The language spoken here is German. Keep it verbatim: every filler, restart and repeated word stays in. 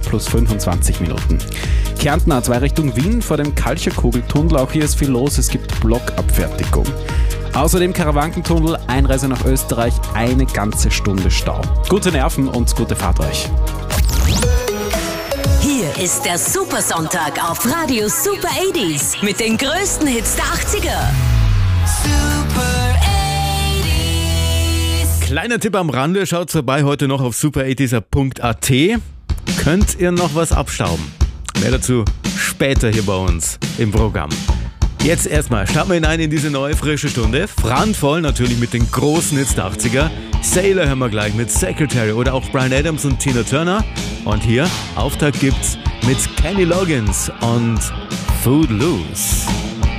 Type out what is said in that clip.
plus fünfundzwanzig Minuten. Kärnten A zwei Richtung Wien vor dem Kalcherkugeltunnel. Auch hier ist viel los, es gibt Blockabfertigung. Außerdem Karawankentunnel, Einreise nach Österreich, eine ganze Stunde Stau. Gute Nerven und gute Fahrt euch. Hier ist der Supersonntag auf Radio Super achtziger mit den größten Hits der achtziger. Super achtziger. Kleiner Tipp am Rande, schaut vorbei heute noch auf super achtziger punkt a t. Könnt ihr noch was abstauben? Mehr dazu später hier bei uns im Programm. Jetzt erstmal starten wir hinein in diese neue frische Stunde. Brandvoll natürlich mit den großen Hits der achtziger. Sailor hören wir gleich mit Secretary oder auch Bryan Adams und Tina Turner. Und hier Auftakt gibt's mit Kenny Loggins und Footloose.